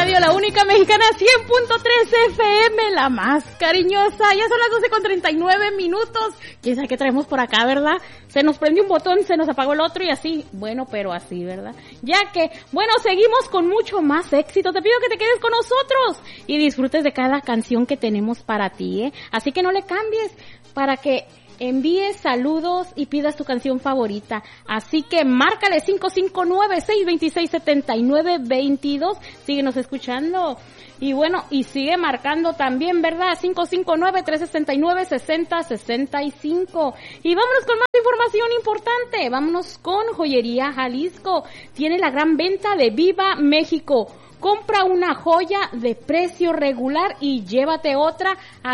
Radio La Única Mexicana 100.3 FM, la más cariñosa. Ya son las 12:39. ¿Quién sabe qué traemos por acá, verdad? Se nos prendió un botón, se nos apagó el otro y así. Bueno, pero así, ¿verdad? Ya que, bueno, seguimos con mucho más éxito. Te pido que te quedes con nosotros y disfrutes de cada canción que tenemos para ti, ¿eh? Así que no le cambies para que envíes saludos y pidas tu canción favorita. Así que márcale 559-626-7922. Síguenos escuchando. Y bueno, y sigue marcando también, ¿verdad? 559-369-6065. Y vámonos con más información importante. Vámonos con Joyería Jalisco. Tiene la gran venta de Viva México. Compra una joya de precio regular y llévate otra a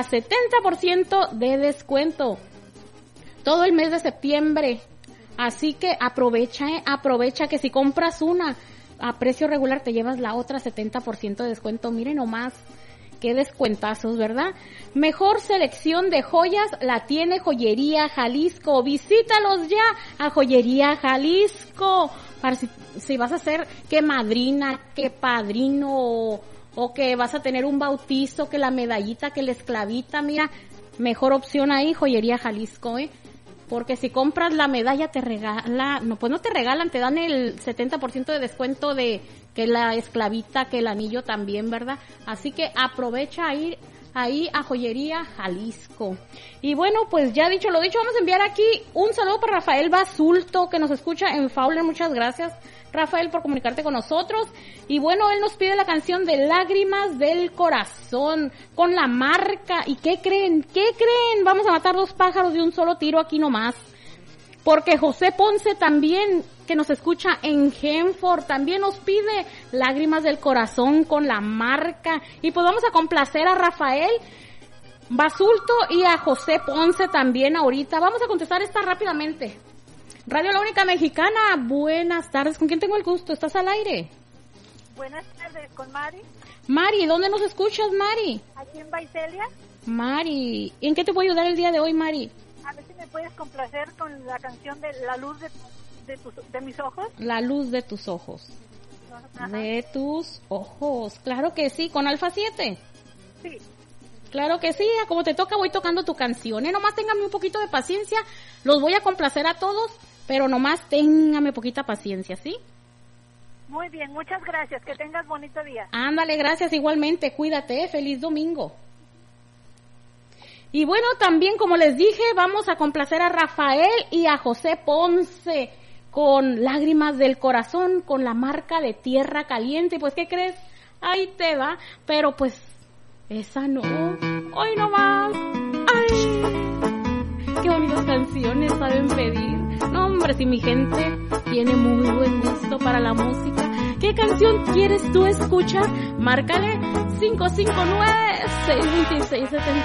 70% de descuento. Todo el mes de septiembre. Así que aprovecha que si compras una a precio regular te llevas la otra 70% de descuento. Miren nomás, qué descuentazos, ¿verdad? Mejor selección de joyas la tiene Joyería Jalisco. Visítalos ya a Joyería Jalisco. Para si vas a ser que madrina, que padrino o que vas a tener un bautizo, que la medallita, que la esclavita, mira, mejor opción ahí, Joyería Jalisco, ¿eh? Porque si compras la medalla te regala, no, pues no te regalan, te dan el 70% de descuento de que la esclavita, que el anillo también, ¿verdad? Así que aprovecha a ir ahí a Joyería Jalisco. Y bueno, pues ya dicho lo dicho, vamos a enviar aquí un saludo para Rafael Basulto, que nos escucha en Fowler. Muchas gracias, Rafael, por comunicarte con nosotros. Y bueno, él nos pide la canción de Lágrimas del Corazón con La Marca. ¿Y qué creen? Vamos a matar dos pájaros de un solo tiro aquí nomás. Porque José Ponce también, que nos escucha en Genford, también nos pide Lágrimas del Corazón con La Marca. Y pues vamos a complacer a Rafael Basulto y a José Ponce también ahorita. Vamos a contestar esta rápidamente. Radio La Única Mexicana, buenas tardes. ¿Con quién tengo el gusto? ¿Estás al aire? Buenas tardes, con Mari. Mari, ¿dónde nos escuchas, Mari? Aquí en Baicelia. Mari, ¿en qué te puedo ayudar el día de hoy, Mari? A ver si me puedes complacer con la canción de La Luz de mis ojos. La luz de tus ojos. Ajá. De tus ojos. Claro que sí, con Alfa 7. Sí. Claro que sí, como te toca voy tocando tu canción, nomás téngame un poquito de paciencia, los voy a complacer a todos, pero nomás téngame poquita paciencia, ¿sí? Muy bien, muchas gracias, que tengas bonito día. Ándale, gracias igualmente, cuídate, feliz domingo. Y bueno, también como les dije, vamos a complacer a Rafael y a José Ponce con Lágrimas del Corazón, con La Marca de Tierra Caliente. Pues, ¿qué crees? Ahí te va, pero pues esa no, hoy no más. Ay, qué bonitas canciones saben pedir. No, hombre, si mi gente tiene muy buen gusto para la música. ¿Qué canción quieres tú escuchar? Márcale 559-626-70.